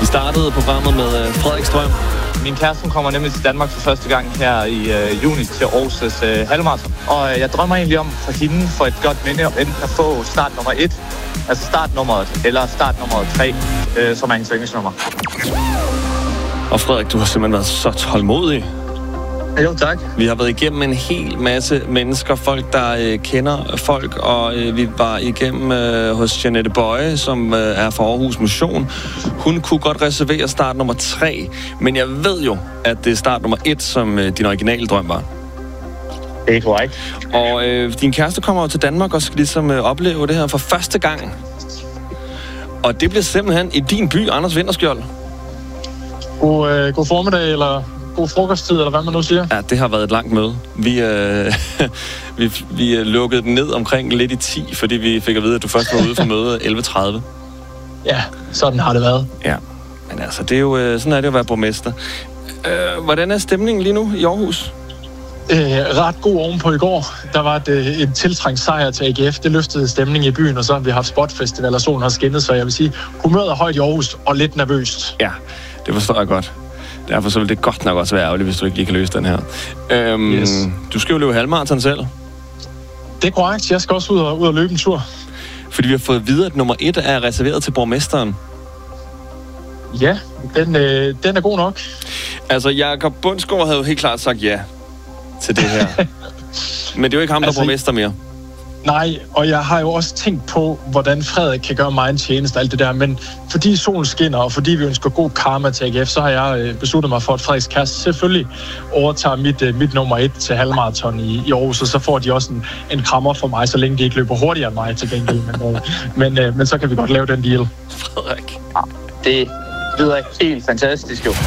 startede programmet med Frederik Strøm. Min kæreste kommer nemlig til Danmark for første gang her i juni til Aarhus halvmarathon. Og jeg drømmer egentlig om for hende for et godt minde enten at få start nummer 1, altså startnummeret, eller startnummeret 3, som er hendes yndlingsnummer. Og Frederik, du har simpelthen været så tålmodig. Jo, tak. Vi har været igennem en hel masse mennesker, folk, der kender folk, og vi var igennem hos Jeanette Bøje, som er fra Aarhus Motion. Hun kunne godt reservere start nummer 3, men jeg ved jo, at det er start nummer 1, som din originale drøm var. Det er korrekt. Og din kæreste kommer jo til Danmark og skal ligesom opleve det her for første gang. Og det bliver simpelthen i din by, Anders Vinterskjold. God formiddag, eller god frokosttid, eller hvad man nu siger. Ja, det har været et langt møde. Vi lukkede den ned omkring lidt i 10, fordi vi fik at vide, at du først var ude for møde 11:30. Ja, sådan har det været. Ja, men altså, det er jo, sådan er det at være borgmester. Hvordan er stemningen lige nu i Aarhus? Ret god ovenpå i går. Der var et tiltrængt sejr til AGF. Det løftede stemningen i byen, og så har vi haft spotfestival, og solen har skinnet, så jeg vil sige, humøret er højt i Aarhus, og lidt nervøst. Ja, det forstår jeg godt. Derfor så vil det godt nok også være ærgerligt, hvis du ikke lige kan løse den her. Yes. Du skal jo løbe halvmarathon selv. Det er korrekt. Jeg skal også ud og løbe en tur. Fordi vi har fået at vide, at nummer 1 er reserveret til borgmesteren. Ja, den er god nok. Altså, Jakob Bundsgaard havde jo helt klart sagt ja til det her. Men det er jo ikke ham, der er borgmester mere. Nej, og jeg har jo også tænkt på, hvordan Frederik kan gøre mig en tjeneste og alt det der, men fordi solen skinner, og fordi vi ønsker god karma til AGF, så har jeg besluttet mig for, at Frederiks kæreste selvfølgelig overtager mit nummer 1 til halvmarathon i Aarhus, og så får de også en krammer for mig, så længe de ikke løber hurtigere end mig til gengæld. Men så kan vi godt lave den deal. Frederik. Ja, det lyder helt fantastisk jo.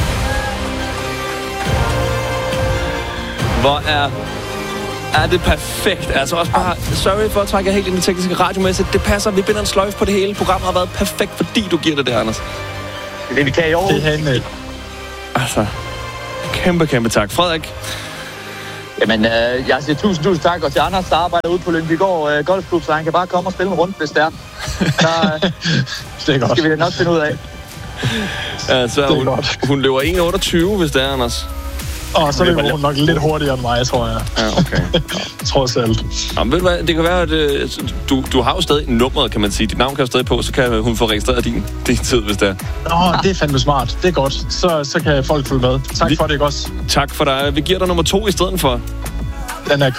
Hvor er det perfekt. Altså også bare, sorry for at trække helt ind i tekniske radiomæssigt. Det passer, vi binder en sløjfe på det hele. Programmet har været perfekt, fordi du giver det der, Anders. Det er det, vi kan i år. Altså, kæmpe tak. Frederik? Jamen, jeg siger tusind tak, og til Anders, der arbejder ude på Lyngby-Gård Golfklub, så han kan bare komme og spille med rundt, hvis det er. Det er godt. Skal vi da nok finde ud af. Altså, hun løber 1,28, hvis det er, Anders. Og så løber hun nok lidt hurtigere end mig, tror jeg. Ja, okay. Trods alt. Jamen, ved du hvad, det kan være, at du har jo stadig nummeret, kan man sige. Dit navn kan jo stadig på, så kan hun få registreret din tid, hvis det er. Det er fandme smart. Det er godt. Så kan folk følge med. Tak for det, ikke også? Tak for dig. Vi giver dig nummer 2 i stedet for. Den er købt.